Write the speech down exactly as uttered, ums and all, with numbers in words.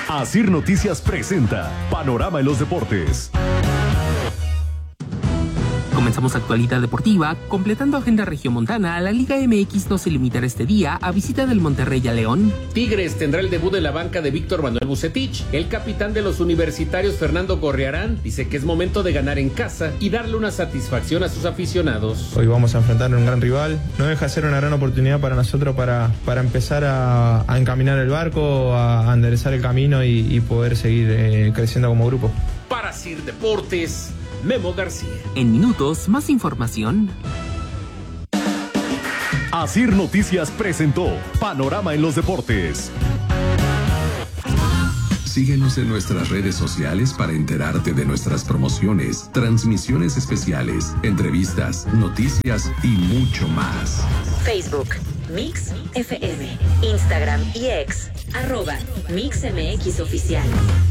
Asir Noticias presenta Panorama en los Deportes. Comenzamos actualidad deportiva, completando agenda regiomontana. La Liga M X no se limitará este día a visita del Monterrey a León. Tigres tendrá el debut de la banca de Víctor Manuel Bucetich. El capitán de los universitarios, Fernando Gorriarán, dice que es momento de ganar en casa y darle una satisfacción a sus aficionados. Hoy vamos a enfrentar a un gran rival. No deja de ser una gran oportunidad para nosotros para, para empezar a, a encaminar el barco, a, a enderezar el camino y, y poder seguir eh, creciendo como grupo. Para Asir Deportes, Memo García. En minutos, más información. Asir Noticias presentó Panorama en los Deportes. Síguenos en nuestras redes sociales para enterarte de nuestras promociones, transmisiones especiales, entrevistas, noticias y mucho más. Facebook, Mix F M, Instagram y X, arroba Mix M X Oficial.